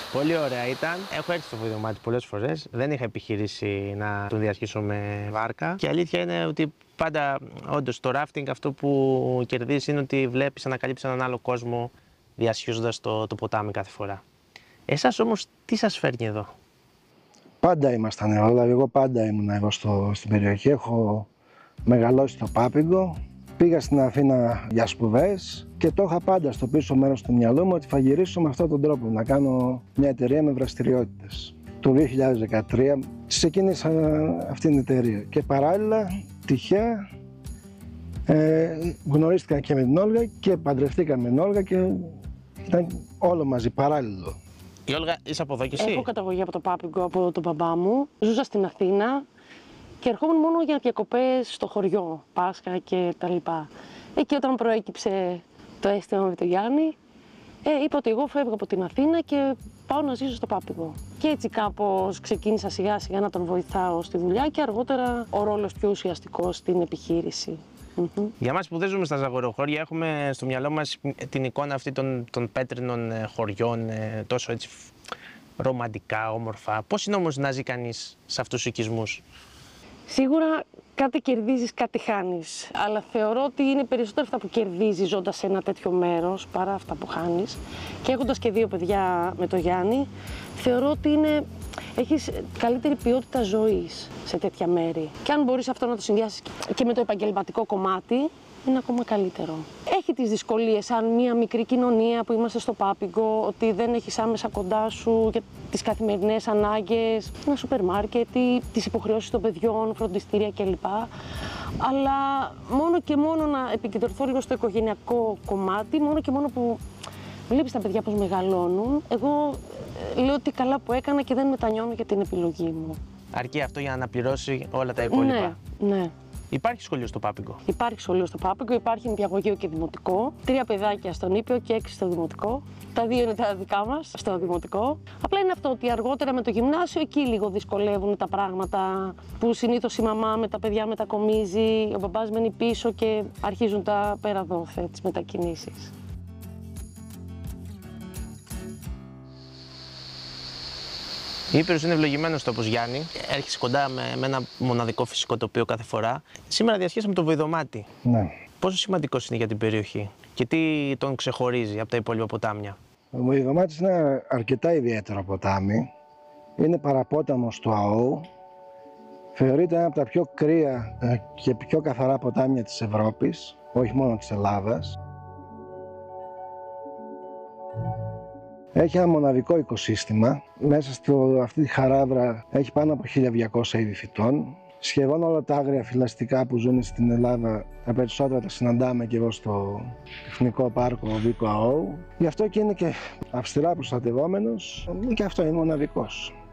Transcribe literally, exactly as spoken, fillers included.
Πολύ ωραία ήταν. Έχω έρθει στο Βοηδομάτι πολλές φορές. Δεν είχα επιχειρήσει να τον διασχίσω με βάρκα. Και η αλήθεια είναι ότι πάντα, όντως, το ράφτινγκ αυτό που κερδίζει είναι ότι βλέπεις, ανακαλύψεις έναν άλλο κόσμο διασχίζοντας το, το ποτάμι κάθε φορά. Εσάς όμως, τι σας φέρνει εδώ? Πάντα ήμασταν εδώ, δηλαδή εγώ πάντα ήμουν εδώ στο, στην περιοχή. Έχω μεγαλώσει στο Πάπικο. Πήγα στην Αθήνα για σπουδές και το είχα πάντα στο πίσω μέρος του μυαλού μου ότι θα γυρίσω με αυτόν τον τρόπο, να κάνω μια εταιρεία με δραστηριότητες. Το δύο χιλιάδες δεκατρία ξεκίνησα αυτήν την εταιρεία και παράλληλα, τυχαία, ε, γνωρίστηκα και με την Όλγα και παντρευτήκα με την Όλγα και ήταν όλο μαζί, παράλληλο. Η Όλγα, είσαι από εδώ κι εσύ? Έχω καταγωγή από το Πάπικο, από τον μπαμπά μου. Ζούσα στην Αθήνα και ερχόμουν μόνο για διακοπές στο χωριό, Πάσχα και τα λοιπά. Εκεί όταν προέκυψε το αίσθημα με τον Γιάννη, ε, είπα ότι εγώ φεύγω από την Αθήνα και πάω να ζήσω στο Πάπικο. Και έτσι κάπως ξεκίνησα σιγά σιγά να τον βοηθάω στη δουλειά και αργότερα ο ρόλος πιο ουσιαστικός στην επιχείρηση. Mm-hmm. Για μας που δεν ζούμε στα ζαγοροχώρια, έχουμε στο μυαλό μας την εικόνα αυτή των, των πέτρινων χωριών, τόσο έτσι ρομαντικά, όμορφα. Πώς είναι όμως να ζει κανείς σε αυτούς τους οικισμούς? Σίγουρα κάτι κερδίζεις, κάτι χάνεις. Αλλά θεωρώ ότι είναι περισσότερο αυτά που κερδίζεις ζώντας σε ένα τέτοιο μέρος παρά αυτά που χάνεις. Και έχοντας και δύο παιδιά με το Γιάννη, θεωρώ ότι είναι, έχεις καλύτερη ποιότητα ζωής σε τέτοια μέρη. Και αν μπορείς αυτό να το συνδυάσεις και με το επαγγελματικό κομμάτι, είναι ακόμα καλύτερο. Έχει τις δυσκολίες, σαν μια μικρή κοινωνία που είμαστε στο Πάπικο, ότι δεν έχεις άμεσα κοντά σου για τις καθημερινές ανάγκες, ένα σούπερ μάρκετ, τις υποχρεώσεις των παιδιών, φροντιστήρια κλπ. Αλλά μόνο και μόνο να επικεντρωθώ λίγο στο οικογενειακό κομμάτι, μόνο και μόνο που βλέπεις τα παιδιά πώς μεγαλώνουν, εγώ λέω ότι καλά που έκανα και δεν μετανιώνω για την επιλογή μου. Αρκεί αυτό για να αναπληρώσει όλα τα υπόλοιπα? Ναι, ναι. Υπάρχει σχολείο στο Πάπικο? Υπάρχει σχολείο στο Πάπικο, υπάρχει νηπιαγωγείο και δημοτικό. Τρία παιδάκια στον Ήπιο και έξι στο δημοτικό. Τα δύο είναι τα δικά μας στο δημοτικό. Απλά είναι αυτό ότι αργότερα με το γυμνάσιο εκεί λίγο δυσκολεύουν τα πράγματα που συνήθως η μαμά με τα παιδιά μετακομίζει, ο μπαμπάς μένει πίσω και αρχίζουν τα πέρα δόθε, τις μετακινήσεις. Η Ήπειρος είναι ευλογημένος τόπος, Γιάννη. Έρχεσαι κοντά με, με ένα μοναδικό φυσικό τοπίο κάθε φορά. Σήμερα διασχίσαμε το Βοηδομάτι. Ναι. Πόσο σημαντικός είναι για την περιοχή και τι τον ξεχωρίζει από τα υπόλοιπα ποτάμια? Ο Βοηδομάτης είναι ένα αρκετά ιδιαίτερο ποτάμι. Είναι παραπόταμος του ΑΟ. Θεωρείται ένα από τα πιο κρύα και πιο καθαρά ποτάμια της Ευρώπης, όχι μόνο της Ελλάδας. Έχει ένα μοναδικό οικοσύστημα. Μέσα σε αυτή τη χαράδρα έχει πάνω από χίλια διακόσια είδη φυτών. Σχεδόν όλα τα άγρια φυλαστικά που ζουν στην Ελλάδα, τα περισσότερα τα συναντάμε και εδώ στο Εθνικό Πάρκο Βίκο ΑΟ. Γι' αυτό και είναι και αυστηρά προστατευόμενος και αυτό είναι μοναδικός.